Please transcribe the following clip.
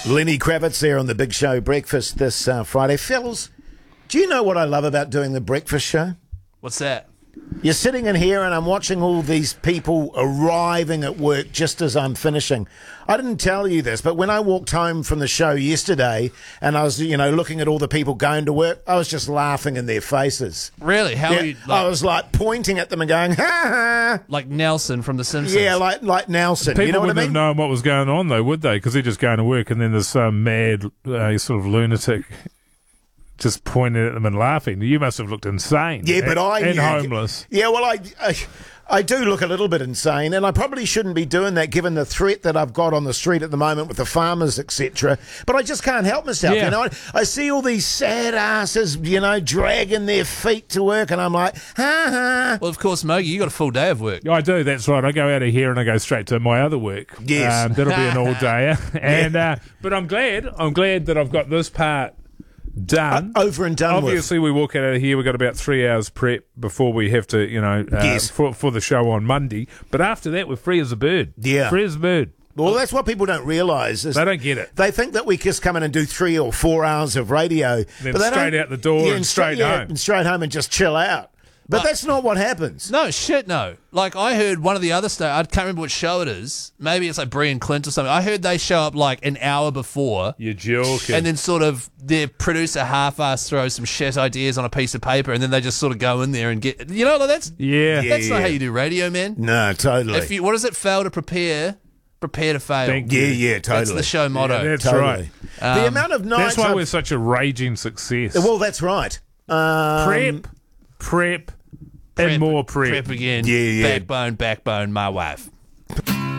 Lenny Kravitz there on the Big Show Breakfast this Friday. Phils, do you know what I love about doing the breakfast show? What's that? You're sitting in here and I'm watching all these people arriving at work just as I'm finishing. I didn't tell you this, but when I walked home from the show yesterday and I was, looking at all the people going to work, I was just laughing in their faces. Really? How are you? I was like pointing at them and going, ha ha. Like Nelson from The Simpsons. Yeah, like Nelson. People you know what I wouldn't mean? have known what was going on, though, would they? Because they're just going to work and then there's some mad sort of lunatic just pointing at them and laughing. You must have looked insane. Yeah, but and homeless. Yeah, well, I do look a little bit insane, and I probably shouldn't be doing that given the threat that I've got on the street at the moment with the farmers, etc. But I just can't help myself. Yeah. I see all these sad asses, dragging their feet to work, and I'm like, ha ha. Well, of course, Mogi, you got a full day of work. I do, that's right. I go out of here and I go straight to my other work. Yes. That'll be an all-dayer. And but I'm glad that I've got this part done. Over and done Obviously, we walk out of here, we've got about 3 hours prep before we have to, Yes. for the show on Monday. But after that, we're free as a bird. Yeah. Free as a bird. Well, that's what people don't realise. They don't get it. They think that we just come in and do 3 or 4 hours of radio. Then but they straight don't- out the door and straight home. And straight home and just chill out. But that's not what happens. No, shit, no. Like, I heard one of the other I can't remember what show it is. Maybe it's like Brie and Clint or something. I heard they show up like an hour before. You're joking. And then sort of their producer half-ass throws some shit ideas on a piece of paper and then they just sort of go in there and get... that's yeah. not how you do radio, man. No, totally. If you, what does it fail to prepare to fail. Thank you. Yeah, totally. That's the show motto. Yeah, that's Totally. right. The amount of nights... That's why I've- we're such a raging success. Well, that's right. Prep, and more prep. Prep again. Yeah. Backbone, my wife.